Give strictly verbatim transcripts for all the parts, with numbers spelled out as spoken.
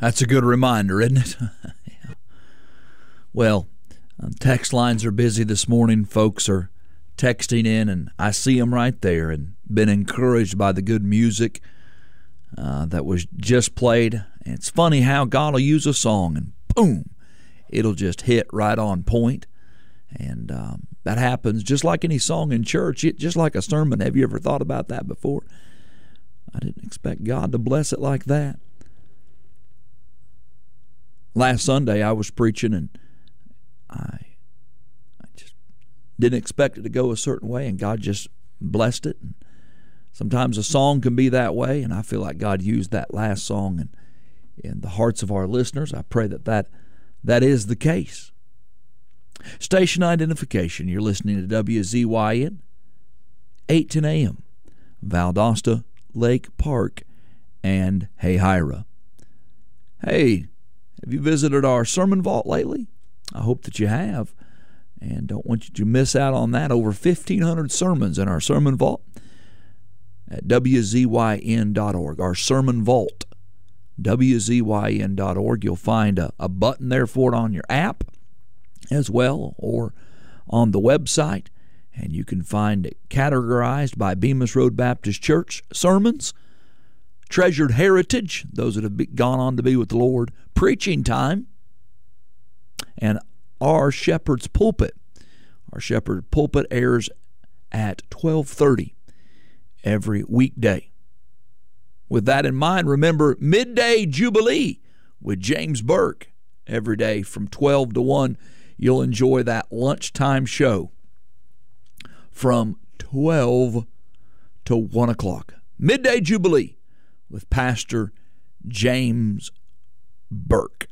That's a good reminder, isn't it? Yeah. Well, um, text lines are busy this morning. Folks are texting in, and I see them right there, and been encouraged by the good music uh, that was just played. And it's funny how God will use a song, and boom, it'll just hit right on point. And um, that happens just like any song in church, it, just like a sermon. Have you ever thought about that before? I didn't expect God to bless it like that. Last Sunday I was preaching, and I, I just didn't expect it to go a certain way, and God just blessed it. And sometimes a song can be that way, and I feel like God used that last song in, in the hearts of our listeners. I pray that that, that is the case. Station identification, you're listening to W Z Y N, eight ten a.m., Valdosta, Lake Park, and Hayhira. Hey, have you visited our sermon vault lately? I hope that you have, and don't want you to miss out on that. Over fifteen hundred sermons in our sermon vault at W Z Y N dot org. Our sermon vault, W Z Y N dot org. You'll find a, a button there for it on your app as well, or on the website, and you can find it categorized by Bemis Road Baptist Church sermons, treasured heritage, those that have gone on to be with the Lord, preaching time, and our Shepherd's Pulpit. Our Shepherd's Pulpit airs at twelve thirty every weekday. With that in mind, remember Midday Jubilee with James Burke every day from twelve to one. You'll enjoy that lunchtime show from twelve to one o'clock. Midday Jubilee with Pastor James Burke.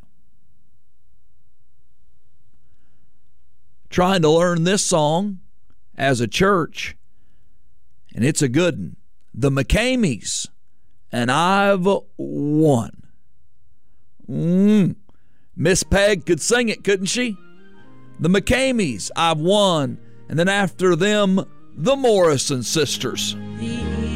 Trying to learn this song as a church, and it's a good one. The McCameys, and I've won. Mm. Miss Peg could sing it, couldn't she? The McCameys, I've won. And then after them, the Morrison Sisters. The